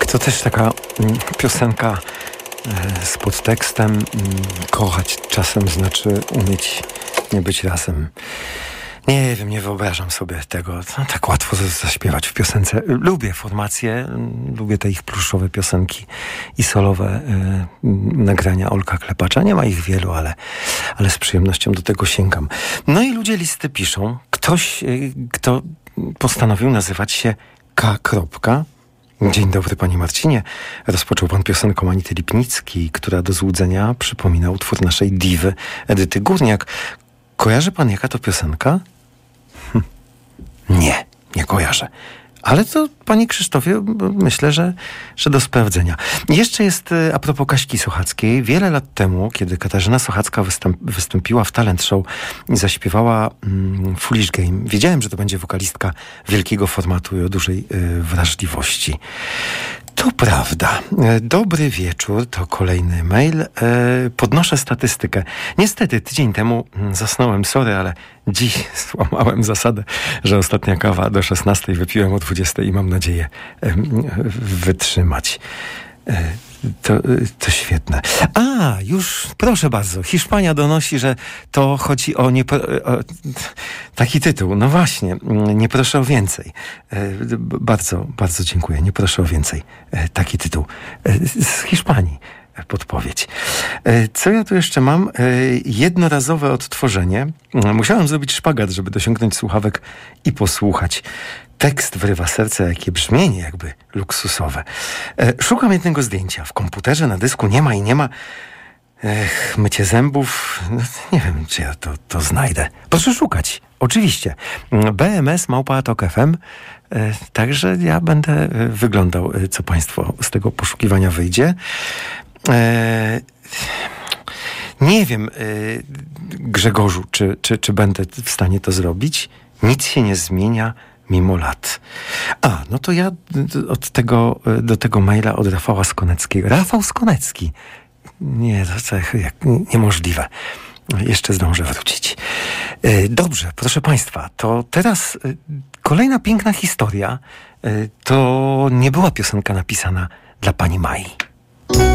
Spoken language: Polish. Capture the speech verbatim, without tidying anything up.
To też taka mm, piosenka e, z podtekstem mm, kochać czasem znaczy umieć nie być razem. Nie wiem, nie wyobrażam sobie tego. No, tak łatwo zaśpiewać w piosence. Lubię formacje, lubię te ich pluszowe piosenki i solowe y, nagrania Olka Klepacza. Nie ma ich wielu, ale, ale z przyjemnością do tego sięgam. No i ludzie listy piszą. Ktoś, y, kto postanowił nazywać się K. Dzień dobry, panie Marcinie. Rozpoczął pan piosenką Anity Lipnickiej, która do złudzenia przypomina utwór naszej diwy Edyty Górniak. Kojarzy pan, jaka to piosenka? Hm. Nie, nie kojarzę. Ale to, panie Krzysztofie, myślę, że, że do sprawdzenia. Jeszcze jest, a propos Kaśki Sochackiej. Wiele lat temu, kiedy Katarzyna Sochacka wystąp, wystąpiła w talent show i zaśpiewała mm, Foolish Game, wiedziałem, że to będzie wokalistka wielkiego formatu i o dużej y, wrażliwości. To prawda. Dobry wieczór, to kolejny mail. E, podnoszę statystykę. Niestety tydzień temu zasnąłem, sorry, ale dziś złamałem zasadę, że ostatnia kawa do szesnastej wypiłem o dwudziestej i mam nadzieję e, wytrzymać. E, to, to świetne. A, już, proszę bardzo, Hiszpania donosi, że to chodzi o, nie, o taki tytuł. No właśnie, nie proszę o więcej. E, bardzo, bardzo dziękuję. Nie proszę o więcej. E, taki tytuł. E, z Hiszpanii podpowiedź. E, co ja tu jeszcze mam? E, jednorazowe odtworzenie. Musiałem zrobić szpagat, żeby dosięgnąć słuchawek i posłuchać. Tekst wrywa serce, jakie brzmienie, jakby luksusowe. E, szukam jednego zdjęcia. W komputerze, na dysku nie ma i nie ma. Ech, mycie zębów. No, nie wiem, czy ja to, to znajdę. Proszę szukać. Oczywiście. B M S małpa tok F M. E, także ja będę wyglądał, co państwo z tego poszukiwania wyjdzie. E, nie wiem, e, Grzegorzu, czy, czy, czy będę w stanie to zrobić. Nic się nie zmienia mimo lat. A, no to ja od tego, do tego maila od Rafała Skoneckiego. Rafał Skonecki. Nie, to jak niemożliwe. Jeszcze zdążę wrócić. Dobrze, proszę państwa, to teraz kolejna piękna historia. To nie była piosenka napisana dla pani Mai.